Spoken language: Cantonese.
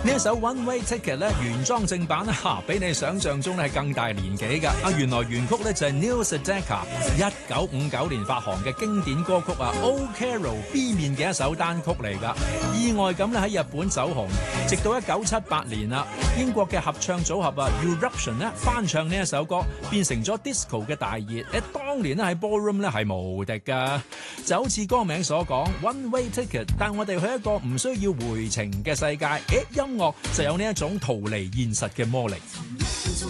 呢一首 One Way Ticket 咧，原裝正版比你想象中咧係更大年紀噶。原來原曲咧就係 Neil Sedaka 1959年發行嘅經典歌曲，O Carol B 面嘅一首單曲嚟噶。意外咁咧喺日本走紅，直到1978年啦，英國嘅合唱組合Eruption 咧翻唱呢一首歌，變成咗 disco 嘅大熱。當年咧喺 ballroom 咧係無敵噶，就好似歌名所講 One Way Ticket， 帶我哋去一個唔需要回程嘅世界。音樂就有呢一種逃離現實嘅魔力。